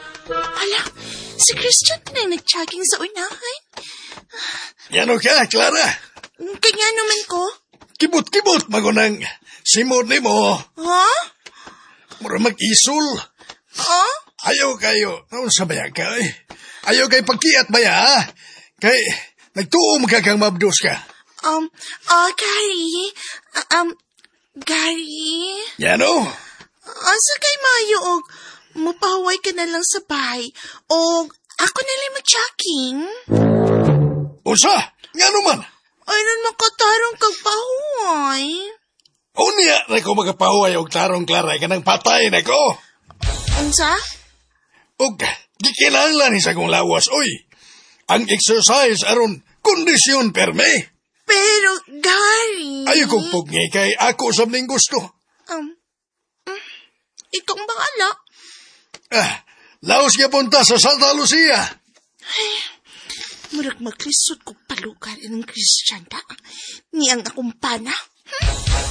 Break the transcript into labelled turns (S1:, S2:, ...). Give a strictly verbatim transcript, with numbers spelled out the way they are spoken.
S1: Hala, si Christian na nag-jogging sa unahan.
S2: Yano ka, Clara?
S1: Kanya naman ko.
S2: Kibot-kibot, magunang simod ni mo.
S1: Ha?
S2: Mura mag-isul.
S1: Ha?
S2: Ayaw kayo. Naon sa baya ka, eh? Ayaw kayo pagkiat baya, ha? Kay, nagtuom ka kang mabdos ka.
S1: Um, ah, uh, Gary. Uh, um, Gary.
S2: Yano?
S1: Asa kay Mayo og mupahaway ka na lang sa bahay o ako na lang mag-jogging?
S2: Usa? Nga naman?
S1: Ay, nun makatarong kag pahuway.
S2: Unya na ko magapahuay og tarong, Clara, ka nang patay na ko.
S1: Unsa?
S2: Og, gikinahanglan sa kong lawas, oy. Ang exercise aron kondisyon perme.
S1: Pero, Gary...
S2: Ayaw kong pugni kay ako sa mning gusto.
S1: Um, mm, ikong bahala.
S2: Ah, laos ka punta sa Santa Lucia.
S1: Ay, murag maglisod ko palugar ng Christian ta. Niyang akong pana.